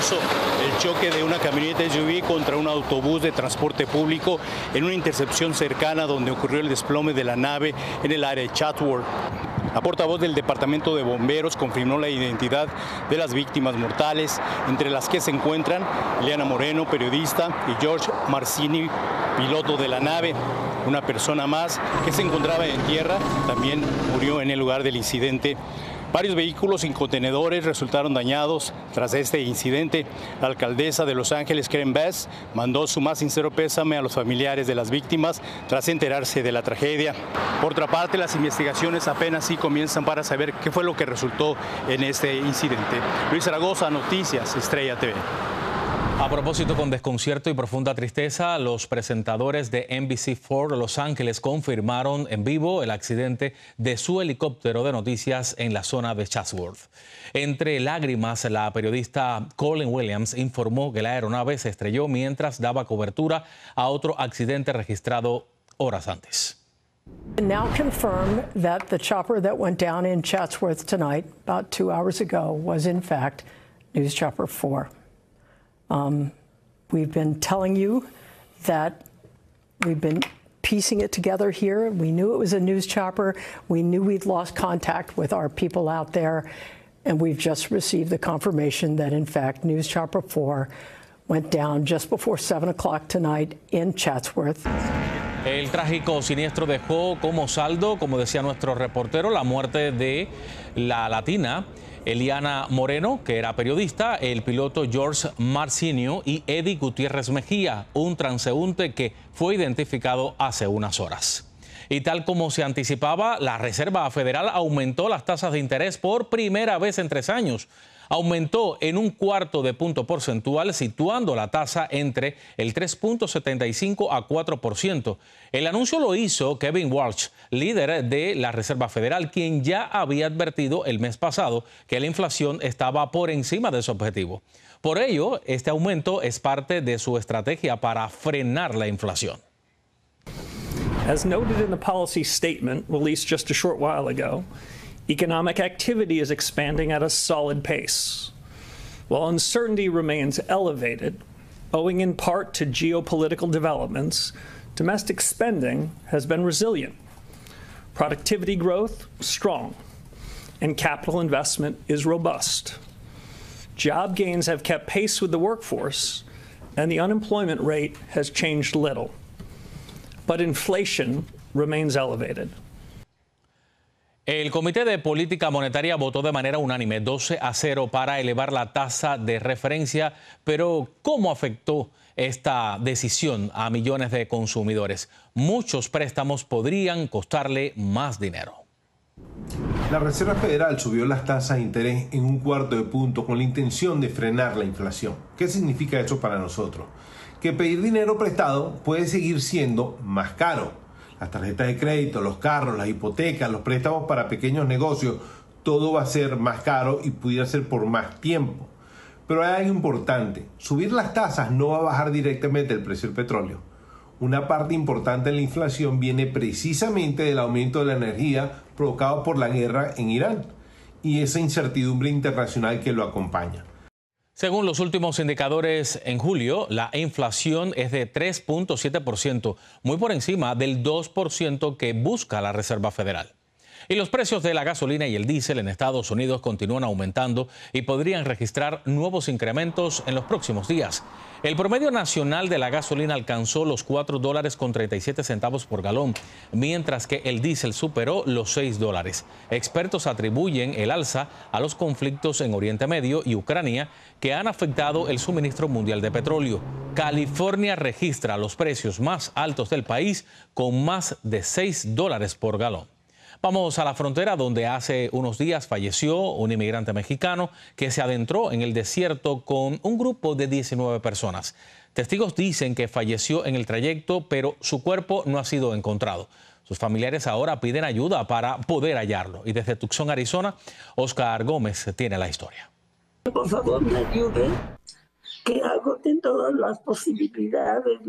expuso el choque de una camioneta SUV contra un autobús de transporte público en una intercepción cercana donde ocurrió el desplome de la nave en el área de Chatsworth. La portavoz del Departamento de Bomberos confirmó la identidad de las víctimas mortales, entre las que se encuentran Eliana Moreno, periodista, y George Marcini, piloto de la nave. Una persona más que se encontraba en tierra también murió en el lugar del incidente. Varios vehículos y contenedores resultaron dañados tras este incidente. La alcaldesa de Los Ángeles, Karen Bass, mandó su más sincero pésame a los familiares de las víctimas tras enterarse de la tragedia. Por otra parte, las investigaciones apenas sí comienzan para saber qué fue lo que resultó en este incidente. Luis Zaragoza, Noticias Estrella TV. A propósito, con desconcierto y profunda tristeza, los presentadores de NBC4 Los Ángeles confirmaron en vivo el accidente de su helicóptero de noticias en la zona de Chatsworth. Entre lágrimas, la periodista Colin Williams informó que la aeronave se estrelló mientras daba cobertura a otro accidente registrado horas antes. Now confirm that the chopper that went down in Chatsworth tonight, about 2 hours ago, was in fact News Chopper 4. We've been telling you that we've been piecing it together here. We knew it was a news chopper. We knew we'd lost contact with our people out there. And we've just received the confirmation that, in fact, News Chopper 4 went down just before 7 o'clock tonight in Chatsworth. El trágico siniestro dejó como saldo, como decía nuestro reportero, la muerte de la latina Eliana Moreno, que era periodista, el piloto George Marcinio y Eddie Gutiérrez Mejía, un transeúnte que fue identificado hace unas horas. Y tal como se anticipaba, la Reserva Federal aumentó las tasas de interés por primera vez en 3 años. Aumentó en 1/4 punto porcentual, situando la tasa entre el 3.75 a 4%. El anuncio lo hizo Kevin Walsh, líder de la Reserva Federal, quien ya había advertido el mes pasado que la inflación estaba por encima de su objetivo. Por ello, este aumento es parte de su estrategia para frenar la inflación. As noted in the policy statement released just a short while ago, economic activity is expanding at a solid pace. While uncertainty remains elevated, owing in part to geopolitical developments, domestic spending has been resilient. Productivity growth, strong, and capital investment is robust. Job gains have kept pace with the workforce, and the unemployment rate has changed little. But inflation remains elevated. El Comité de Política Monetaria votó de manera unánime 12-0 para elevar la tasa de referencia, pero ¿cómo afectó esta decisión a millones de consumidores? Muchos préstamos podrían costarle más dinero. La Reserva Federal subió las tasas de interés en 1/4 punto con la intención de frenar la inflación. ¿Qué significa eso para nosotros? Que pedir dinero prestado puede seguir siendo más caro. Las tarjetas de crédito, los carros, las hipotecas, los préstamos para pequeños negocios, todo va a ser más caro y pudiera ser por más tiempo. Pero hay algo importante, subir las tasas no va a bajar directamente el precio del petróleo. Una parte importante de la inflación viene precisamente del aumento de la energía provocado por la guerra en Irán y esa incertidumbre internacional que lo acompaña. Según los últimos indicadores, en julio la inflación es de 3.7%, muy por encima del 2% que busca la Reserva Federal. Y los precios de la gasolina y el diésel en Estados Unidos continúan aumentando y podrían registrar nuevos incrementos en los próximos días. El promedio nacional de la gasolina alcanzó los $4.37 por galón, mientras que el diésel superó los $6. Expertos atribuyen el alza a los conflictos en Oriente Medio y Ucrania que han afectado el suministro mundial de petróleo. California registra los precios más altos del país con más de $6 por galón. Vamos a la frontera, donde hace unos días falleció un inmigrante mexicano que se adentró en el desierto con un grupo de 19 personas. Testigos dicen que falleció en el trayecto, pero su cuerpo no ha sido encontrado. Sus familiares ahora piden ayuda para poder hallarlo. Y desde Tucson, Arizona, Oscar Gómez tiene la historia. Por favor, me ayuden, que agoten todas las posibilidades, ¿no?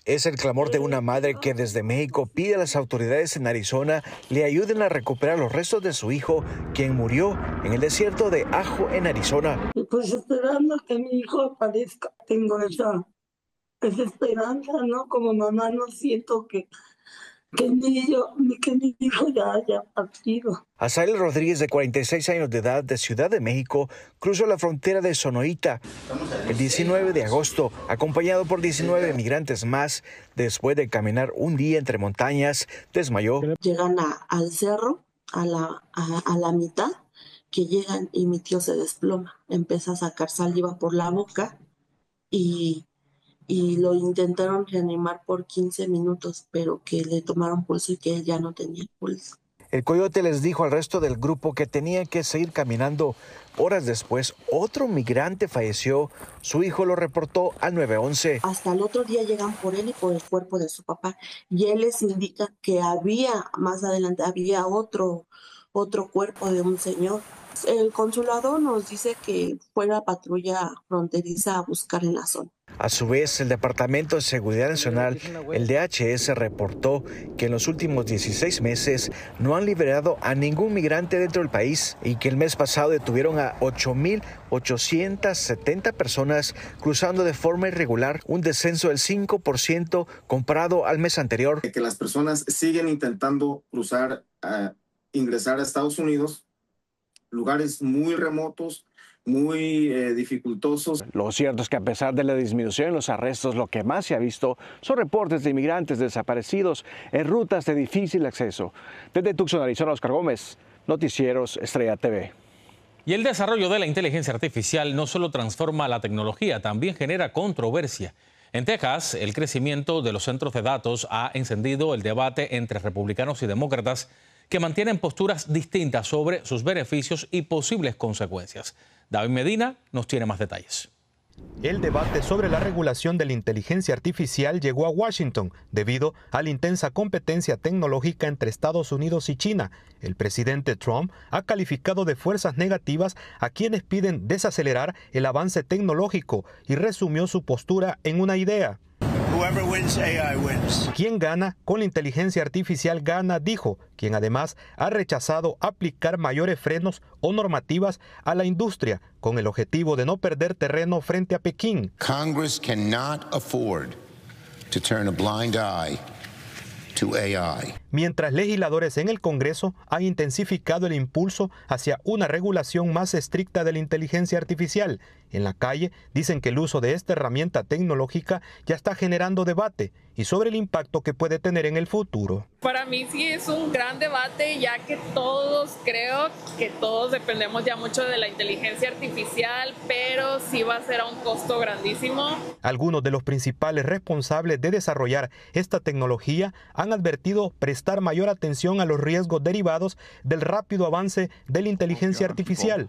Es el clamor de una madre que desde México pide a las autoridades en Arizona le ayuden a recuperar los restos de su hijo, quien murió en el desierto de Ajo, en Arizona. Pues esperando que mi hijo aparezca. Tengo esa esperanza, ¿no? Como mamá no siento que mi hijo ya haya partido. Azael Rodríguez, de 46 años de edad, de Ciudad de México, cruzó la frontera de Sonoita el 19 de agosto, acompañado por 19 migrantes más. Después de caminar un día entre montañas, desmayó. Llegan al cerro, a la mitad, que llegan y mi tío se desploma. Empieza a sacar saliva por la boca y lo intentaron reanimar por 15 minutos, pero que le tomaron pulso y que él ya no tenía pulso. El coyote les dijo al resto del grupo que tenían que seguir caminando. Horas después, otro migrante falleció. Su hijo lo reportó al 911. Hasta el otro día llegan por él y por el cuerpo de su papá. Y él les indica que más adelante había otro cuerpo de un señor. El consulado nos dice que fue la patrulla fronteriza a buscar en la zona. A su vez, el Departamento de Seguridad Nacional, el DHS, reportó que en los últimos 16 meses no han liberado a ningún migrante dentro del país y que el mes pasado detuvieron a 8,870 personas cruzando de forma irregular, un descenso del 5% comparado al mes anterior. Que las personas siguen intentando ingresar a Estados Unidos, lugares muy remotos, muy dificultosos. Lo cierto es que a pesar de la disminución en los arrestos, lo que más se ha visto son reportes de inmigrantes desaparecidos en rutas de difícil acceso. Desde Tucson, Arizona, Oscar Gómez, Noticieros Estrella TV. Y el desarrollo de la inteligencia artificial no solo transforma la tecnología, también genera controversia. En Texas, el crecimiento de los centros de datos ha encendido el debate entre republicanos y demócratas que mantienen posturas distintas sobre sus beneficios y posibles consecuencias. David Medina nos tiene más detalles. El debate sobre la regulación de la inteligencia artificial llegó a Washington debido a la intensa competencia tecnológica entre Estados Unidos y China. El presidente Trump ha calificado de fuerzas negativas a quienes piden desacelerar el avance tecnológico y resumió su postura en una idea. Quien gana con la inteligencia artificial gana, dijo, quien además ha rechazado aplicar mayores frenos o normativas a la industria con el objetivo de no perder terreno frente a Pekín. Congress cannot afford to turn a blind eye to AI. Mientras legisladores en el Congreso han intensificado el impulso hacia una regulación más estricta de la inteligencia artificial, en la calle dicen que el uso de esta herramienta tecnológica ya está generando debate y sobre el impacto que puede tener en el futuro. Para mí sí es un gran debate, ya que creo que todos dependemos ya mucho de la inteligencia artificial, pero sí va a ser a un costo grandísimo. Algunos de los principales responsables de desarrollar esta tecnología han advertido prestar mayor atención a los riesgos derivados del rápido avance de la inteligencia artificial.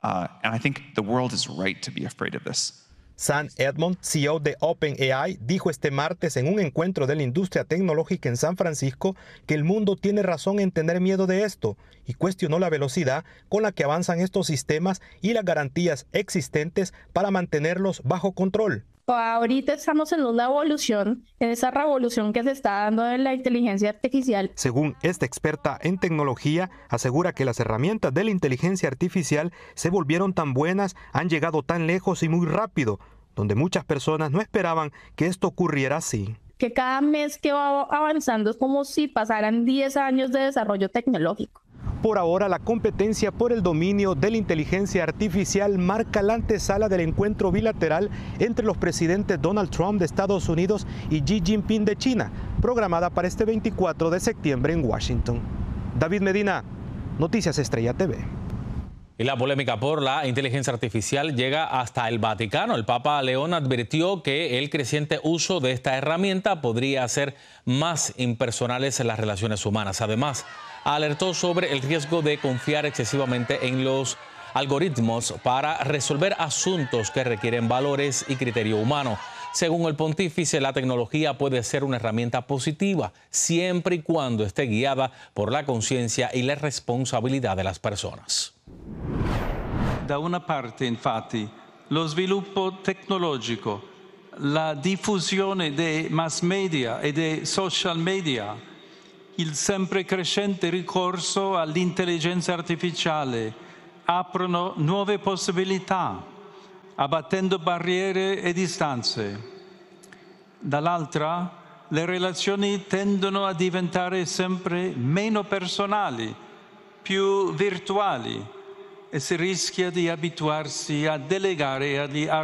Sam Edmond, CEO de OpenAI, dijo este martes en un encuentro de la industria tecnológica en San Francisco que el mundo tiene razón en tener miedo de esto y cuestionó la velocidad con la que avanzan estos sistemas y las garantías existentes para mantenerlos bajo control. Ahorita estamos en una evolución, en esa revolución que se está dando en la inteligencia artificial. Según esta experta en tecnología, asegura que las herramientas de la inteligencia artificial se volvieron tan buenas, han llegado tan lejos y muy rápido, donde muchas personas no esperaban que esto ocurriera así. Que cada mes que va avanzando es como si pasaran 10 años de desarrollo tecnológico. Por ahora, la competencia por el dominio de la inteligencia artificial marca la antesala del encuentro bilateral entre los presidentes Donald Trump de Estados Unidos y Xi Jinping de China, programada para este 24 de septiembre en Washington. David Medina, Noticias Estrella TV. Y la polémica por la inteligencia artificial llega hasta el Vaticano. El Papa León advirtió que el creciente uso de esta herramienta podría hacer más impersonales las relaciones humanas. Además, alertó sobre el riesgo de confiar excesivamente en los algoritmos para resolver asuntos que requieren valores y criterio humano. Según el pontífice, la tecnología puede ser una herramienta positiva siempre y cuando esté guiada por la conciencia y la responsabilidad de las personas. Da una parte, infatti, lo sviluppo tecnologico la diffusione dei mass media e dei social media, il sempre crescente ricorso all'intelligenza artificiale aprono nuove possibilità, abbattendo barriere e distanze. Dall'altra, le relazioni tendono a diventare sempre meno personali, più virtuali, e si rischia di abituarsi a delegare agli